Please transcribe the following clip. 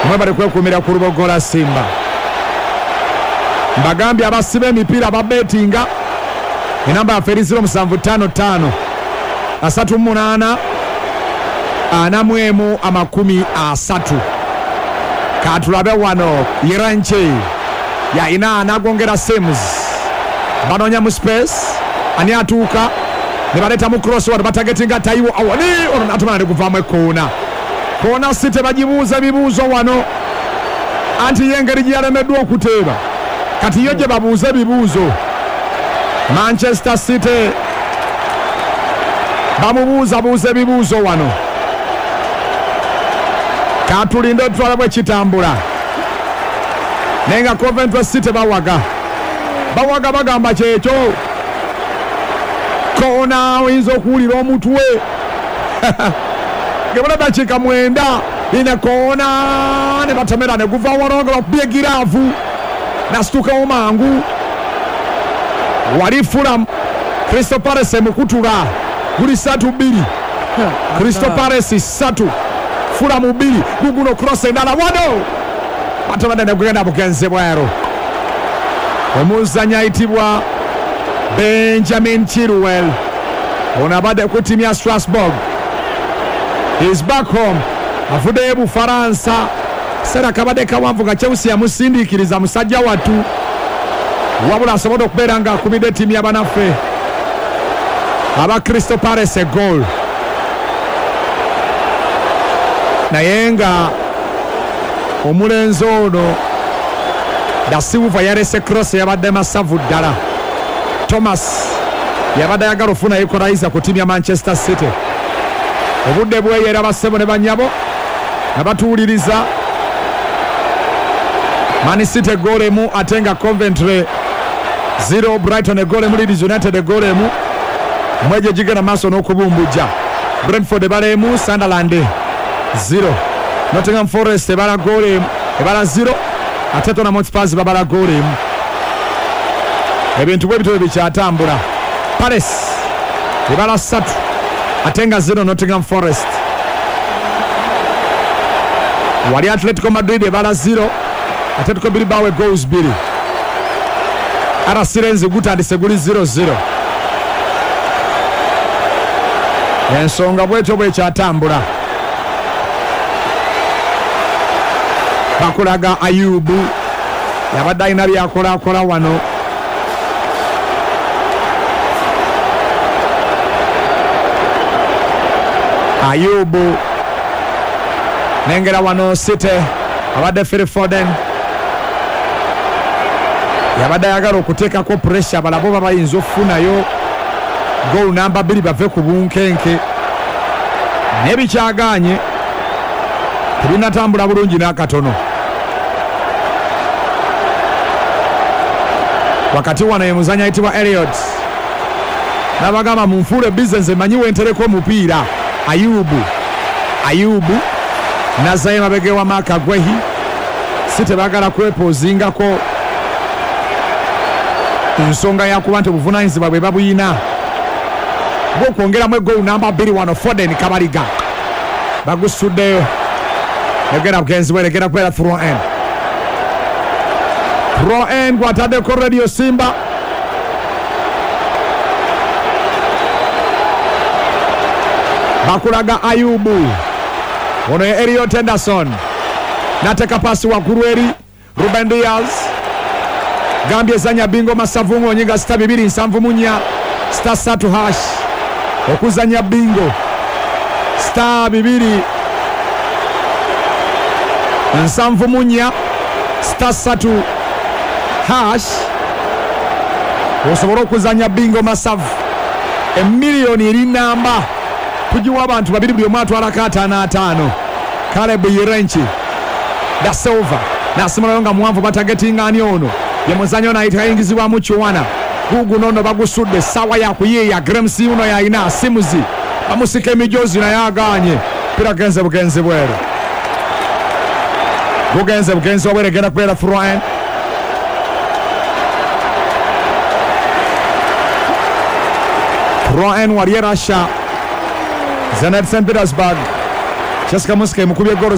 mwe bali kwekumira ku lubogola Simba. Mbagambye abasiba emipiira ababetinga enamba ya Feri 0755 38 anamwemu 30. Katulabe wano Iranche ya ina anagongera Sims banonya mu space ani atuuka ne baleta mu crossword batagetinga Taiwo awani ono atumana kuvamu kona City bajibuuza bibuuzo wano anti yengeri gyalemeddwa okuteeba kati yo gye babuuze bibuuzo. Manchester City bamubuuza bibuuzo wano. Katulinde twala bwe kitambula nenga Coventry City bawaga bagamba kyekyo kona oyinza okuwulira omutwe gebona dakiika 9 ine kona ne batemera ne guva waronga bakubye giraavu nasitukawo mangu wali Fulham Crystal Palace mukutula guli 3-2 Crystal Palace 3 Fulham 2 guguno cross endala wano batabane ne kugenda bugenze bwero omuzanya itibwa Benjamin Chilwell onabade ku timu ya Strasbourg. He's back home avude mu Faransa sera kabade kawanvuga Chelsea yamusindikiriza musajja watu wabula asobola okubeera nga akubidde timu y'abanaffe aba Crystal Palace goal naye nga omulenzi ono Da Silva yarese cross yabadde masavu ddala. Thomas yabadde ayagala ofuna equalizer ku timu ya Manchester City. Obudde bweyera bassebo ne banyabo abatuuliriza Man City goal emu atenga Coventry 0 Brighton goal emu Leeds United goal emu mweje jigena maso n'okubumbuja. Brentford bala emu Sunderland 0 Nottingham Forest bala goal emu ebala 0 ate Tottenham Hotspur babala goal emu. Ebintu bwe bitole bikyatambula. Palace ebala 3 atenga 0 Nottingham Forest. Wali Atletico Madrid ebala 0 Atletico Bilbao goals 2. Ara Sirenzi gutandise guli 0-0. Ensonga bwetyo bwekyatambula. Bakulaga Ayubu yabadde alina byakola wano. Ayubu nengera wano City abadde Phil Foden yabadde ayagala okuteekako pressure balabo babayinza okufunayo goal number 2 bave ku bunkenke nebikyaganye tebinatambula bulungi n'akatono. Wakati wano ye muzanya ayitibwa Elliot nabagamba munfuule business emanyiwe entereko omupiira. Ayubu nazaye mabege wa Maka Gwehi City bagala kwepozingako ensonga yakuba nti obuvunanyizibwa bwe babuyina bwokwongeramu goal number 2 wano Foden Kabaliga bagusuddeyo egera bugenzi bweregera kwera throw end gwataddeko Radio Simba bakulaga Ayubu ono Elliot Henderson nateka pasi waggulu eri Ruben Diaz Gambia zanya bingo masavungo nyinga star 274 star 3 hash okuzanya bingo star 274 star 3 hash osobola okuzanya bingo masavu emiliyoni eri namba tujiwa abantu babiri buli omu atwalako 5-5. Caleb Irenchi Da Silva nasimulayo nga muwanvu batagetinga ani ono ye muzanyo naita yingizibwamu Chiwana guguno no bagusudde sawa ya kuyiya Gremsi uno yayina Simuzi bamusika emijozi naye aganye pira genze bugenzi bwere bugenzi obweregera kwera Froen wali Russia Zenit St. Petersburg Cheska Muske mukubye goro